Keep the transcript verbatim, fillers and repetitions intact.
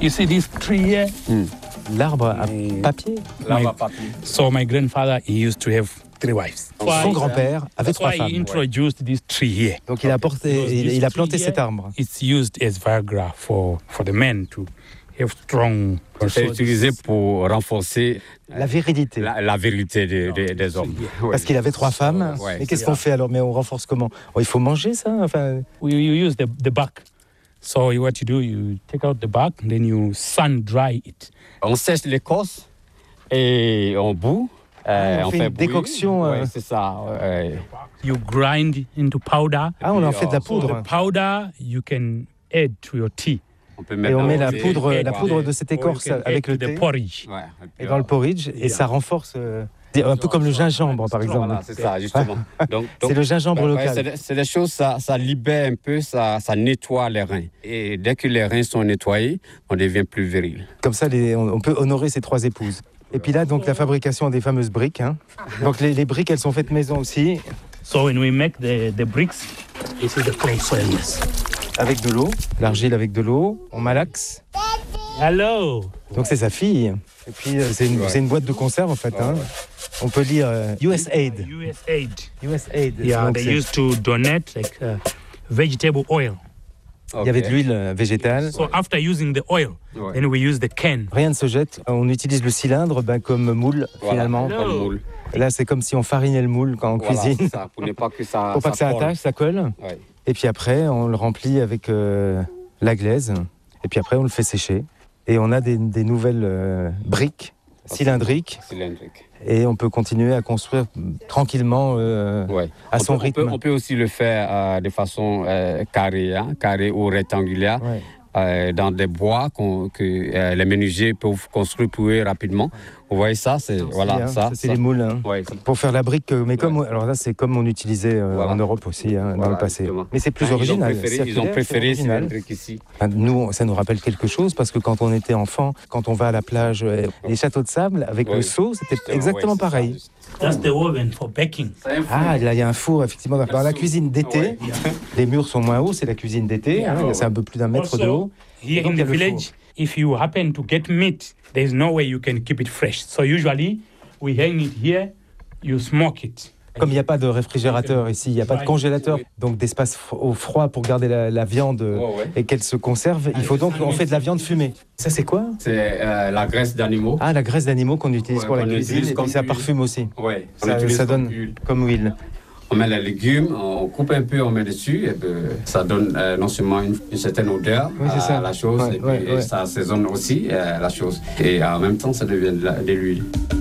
You see this tree here? Mm. L'arbre à papier. L'arbre à papier. So my grandfather, he used to have three wives. Son grand-père avait That's trois why he femmes. introduced this tree here. Donc il a, porté, Because il, this il a tree planté here, cet arbre. It's used as Viagra for, for the men to have strong... C'est utilisé pour renforcer La virilité. la, la virilité des, des, des hommes. Ouais. Parce qu'il avait trois femmes. Ouais. Mais qu'est-ce qu'on fait alors? Mais on renforce comment? Oh, il faut manger ça, enfin... We you use the, the bark. So what you do, you take out the bark, then you sun dry it. On sèche l'écorce et on bout. Euh, on fait une bouillir. décoction, euh. Ouais, c'est ça. Ouais. You grind into powder. Ah, on en fait de la So poudre. the powder you can add to your tea. On peut Et mettre on dans met la le thé. poudre, la Ouais. poudre de cette Or you écorce can avec add le to the thé porridge. Ouais. et dans le porridge, et ça renforce... euh, un peu comme le gingembre, par exemple. Voilà, c'est ça, justement. Donc, C'est le gingembre ouais, local. c'est des- c'est des choses, ça, ça libère un peu, ça, ça nettoie les reins. Et dès que les reins sont nettoyés, on devient plus viril. Comme ça, les- on, on peut honorer ses trois épouses. Et puis là, donc, la fabrication des fameuses briques. Hein. Donc les, les briques, elles sont faites maison aussi, So when we make the, the bricks, this is the clay soil, yes. avec de l'eau. L'argile avec de l'eau, on malaxe. Hello. Donc c'est sa fille. Et puis euh, c'est une, Ouais. c'est une boîte de conserve en fait. Hein. On peut lire euh, U S A I D. U S A I D. U S A I D. Yeah, Donc, they c'est- used to donate like uh, vegetable oil. il y avait de l'huile euh, végétale. So after using the oil, Ouais. then we use the can. Rien ne se jette. On utilise le cylindre ben, comme moule Voilà, finalement. comme moule. Et là, c'est comme si on farinait le moule quand on Voilà, cuisine. c'est ça, pour ne pas que ça. Pour pas que ça colle. attache, ça colle. Ouais. Et puis après, on le remplit avec euh, la glaise. Et puis après, on le fait sécher. Et on a des, des nouvelles euh, briques cylindriques. Cylindrique. Et on peut continuer à construire tranquillement euh, Ouais. à On son peut, rythme. On peut, on peut aussi le faire euh, de façon euh, carrée, hein, carrée ou rectangulaire, Ouais. euh, dans des bois qu'on- que euh, les menuisiers peuvent construire pour eux rapidement. Vous voyez ça, c'est voilà Si, hein, ça. c'est ça. les moules. Hein. Ouais, Pour faire la brique, euh, mais comme Ouais. alors là c'est comme on utilisait euh, Voilà. en Europe aussi hein, dans Voilà, le passé. justement. Mais c'est plus Ah, original. Ils ont préféré, ils ont circulaire, préféré c'est original. cylindrique ici. Enfin, nous, ça nous rappelle quelque chose parce que quand on était enfant, quand on va à la plage, euh, les châteaux de sable avec Oui. le seau, c'était Justement, exactement ouais, c'est ça, pareil. juste. That's the oven for baking. Ah, là il y a un four effectivement. Dans la cuisine d'été, Ouais. les murs sont moins hauts, c'est la cuisine d'été. Yeah. hein, c'est un peu plus d'un mètre de haut. Also, here Donc, in il y a the le village, if you happen to get meat, there's no way you can keep it fresh. So usually, we hang it here, you smoke it. Comme il n'y a pas de réfrigérateur ici, il n'y a pas de congélateur, donc d'espace f- au froid pour garder la, la viande euh, Ouais, ouais. et qu'elle se conserve, il faut donc on fait de la viande fumée. Ça c'est quoi? C'est euh, la graisse d'animaux. Ah, la graisse d'animaux qu'on utilise Ouais, pour la qu'on cuisine utilise et comme puis ça huile. parfume aussi. Ouais, on Ça, utilise ça comme donne huile. comme huile. On met les légumes, on coupe un peu, on met dessus, et ben, ça donne euh, non seulement une, une certaine odeur Oui, c'est à ça. la chose, Ouais, et puis ouais, ouais. ça assaisonne aussi euh, la chose. Et en même temps, ça devient de, la- de l'huile.